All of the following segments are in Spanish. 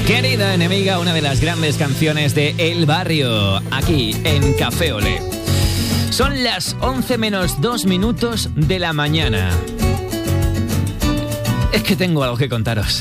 Querida enemiga, una de las grandes canciones de El Barrio, aquí en Café Olé. Son las 11 menos 2 minutos de la mañana. Es que tengo algo que contaros.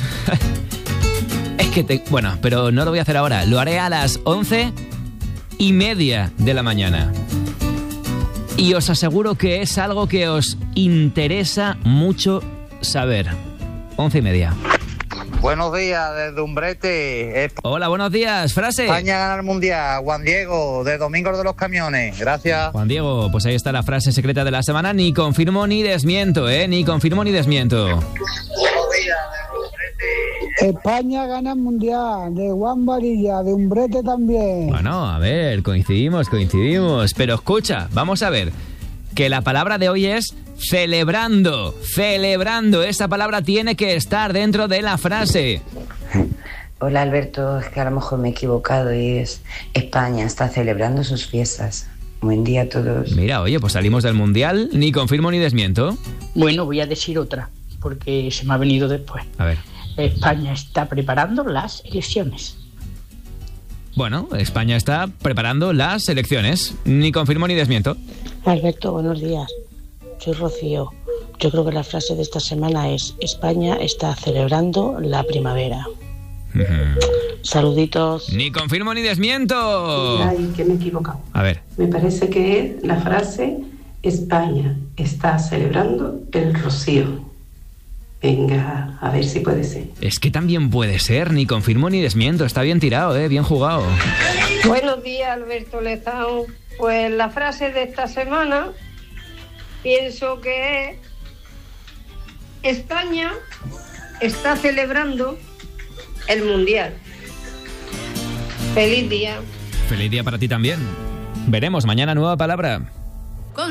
Bueno, pero no lo voy a hacer ahora. Lo haré a las 11:30 de la mañana. Y os aseguro que es algo que os interesa mucho saber. 11:30. Buenos días, desde Umbrete. Hola, buenos días. Frase. España gana el Mundial. Juan Diego, de Domingos de los Camiones. Gracias. Juan Diego, pues ahí está la frase secreta de la semana. Ni confirmo ni desmiento, Ni confirmo ni desmiento. Buenos días, desde Umbrete. España gana el Mundial. De Juan Varilla, de Umbrete también. Bueno, a ver, coincidimos. Pero escucha, vamos a ver. Que la palabra de hoy es celebrando. Esa palabra tiene que estar dentro de la frase. Hola Alberto, es que a lo mejor me he equivocado y es España está celebrando sus fiestas. Buen día a todos. Mira, oye, pues salimos del Mundial, ni confirmo ni desmiento. Bueno, voy a decir otra, porque se me ha venido después. A ver. España está preparando las elecciones. Bueno, España está preparando las elecciones. Ni confirmo ni desmiento. Alberto, buenos días. Soy Rocío. Yo creo que la frase de esta semana es España está celebrando la primavera. Saluditos. Ni confirmo ni desmiento. Ay, que me he equivocado. A ver. Me parece que es la frase España está celebrando el rocío. Venga, a ver si puede ser. Es que también puede ser, ni confirmo ni desmiento. Está bien tirado, bien jugado. Buenos días, Alberto Lezán. Pues la frase de esta semana pienso que es España está celebrando el Mundial. Feliz día. Feliz día para ti también. Veremos mañana nueva palabra.